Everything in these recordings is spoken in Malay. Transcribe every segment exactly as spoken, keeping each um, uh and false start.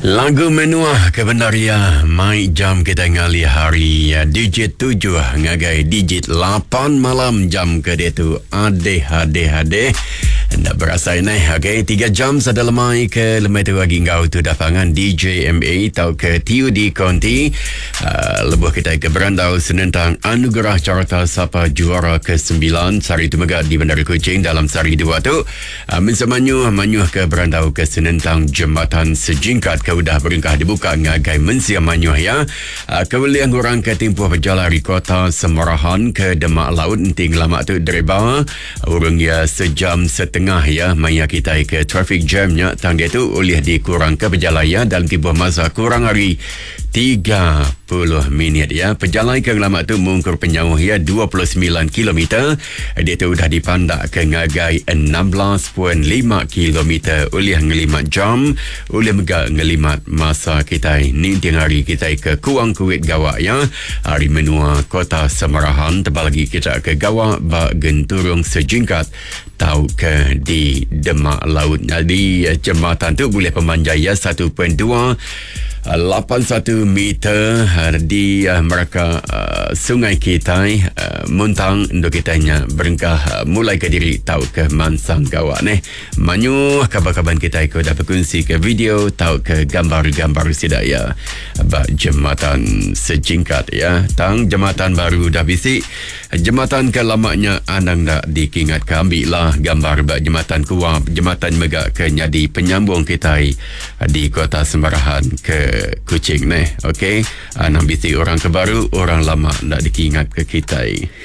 Lagu menua kebenaria mai jam kita ngali hari ya, digit tujuh ngagai digit lapan malam jam ke dia tu ade hade hade ndak berasa ini. Okay, tiga jam sada lemai ke lemai tu lagi ngau tu dapangan D J M A tau ke T U D Conti uh, lebuh kita ke berandau senentang anugerah carta sapa juara ke sembilan sari tu megah di Bandar Kuching dalam sari dua tu uh, mensemanyu manyuh ke berandau ke senentang jembatan sejingkat ke udah beringkah dibuka ngagai mensia manyuh ya. Uh, kebelian orang ke tempoh berjalan di kota Semarahan ke Demak Laut enting lama tu dereba urung ya sejam setengah ya maya kita ke traffic jamnya tang dia tu oleh dikurang ke berjalaya dalam tibuh masa kurang hari tiga puluh minit ya. Perjalanan ke lama tu mungkur penyauh ya dua puluh sembilan kilometer. Dia tu dah dipandak ke ngagai enam belas perpuluhan lima kilometer oleh ngelimat jam oleh megak ngelimat masa kita ni tiang hari kita ke Kuang Kuit Gawak ya. Hari menua kota Semarahan tebal lagi kita ke Gawak bak genturung sejingkat tau ke di Demak Laut. Jadi jembatan tu boleh pemanjaya satu perpuluhan dua lapan satu meter di uh, meraka uh, Sungai Kitai uh, Muntang untuk kitanya berengkah uh, mulai ke diri tau ke Mansang Gawak ni. Manyu kabar-kabar kita ikut dapat kongsi ke video tau ke gambar-gambar sidaya bak jembatan sejingkat ya. Tang jembatan baru dah bisik jembatan ke lamanya andang dak dikingat ke ambil lah gambar bak jembatan kuah jembatan megak ke nyadi penyambung kita di kota Semarahan ke Kuching ni. Okey, enam biti orang kebaru, orang lama nak dikingat ke kita.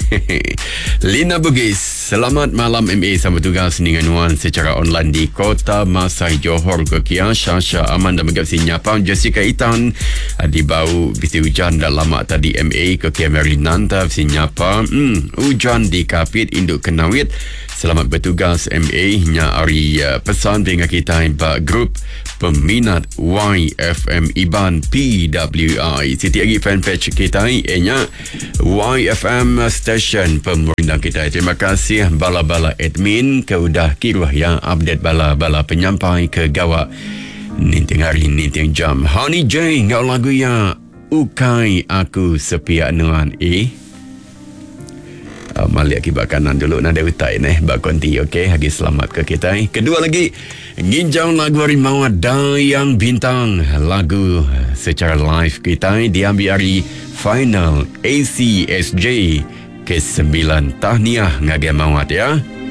Lina Bugis, selamat malam M A sama tugas dengan Wan secara online di Kota Masai Johor ke Kia. Syasha Aman dan megap sinyapang Jessica Itan di bau biti hujan dah lama tadi M A ke Kia Merinanta sinyapa hmm, hujan di Kapit Induk Kenawit. Selamat bertugas M A nya hari uh, pesan dengan kita bak grup peminat Y F M Iban P W I. Siti lagi fanpage kita nya Y F M Station pemerintah kita. Terima kasih bala-bala admin ke udah kiruh yang update bala-bala penyampai ke Gawak ninting hari ninting jam. Honey J ngau lagu ya ukai aku sepiak nuan eh Uh, malik akibat kanan dulu nada utai ni bak konti. okey lagi selamat ke kita. Kedua lagi nginjau lagu Harimau Dayang Bintang, lagu secara live kita diambil hari final A C S J ke sembilan tahniah ngage mawat ya.